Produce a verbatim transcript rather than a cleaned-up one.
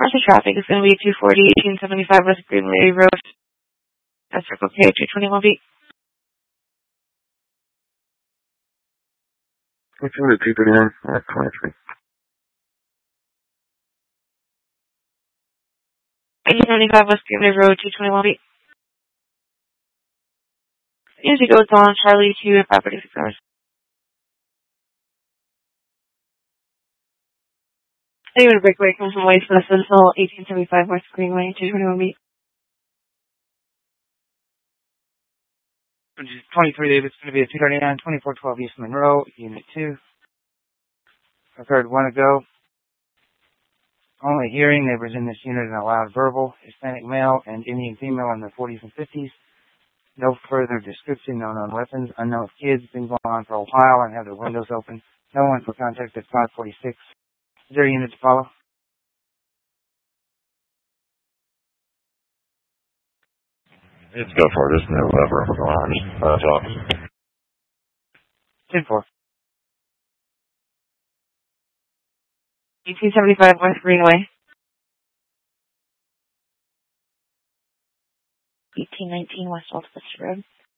Source of traffic is going to be two forty, eighteen seventy-five West Greenway Road. That's Circle K, two twenty-one feet. What's in the two thirty-one? That's twenty-three. eighteen seventy-five West Greenway Road, two twenty-one feet. Usually goes on Charlie to five forty-six hours. I give it a breakaway comes from Waste West until eighteen seventy-five West Greenway, two twenty-one feet. twenty-three, David. It's going to be a two thirty-nine, twenty-four twelve East Monroe, Unit two. I've heard one ago. Only hearing neighbors in this unit and allowed verbal, Hispanic male and Indian female in their forties and fifties. No further description, no known weapons, unknown kids, been going on for a while and have their windows open. No one for contact at five forty-six. Is there a unit to follow? Let's go for it. There's no lever for garage. Uh, talk. ten four. eighteen seventy-five West Greenway. eighteen nineteen West West Road.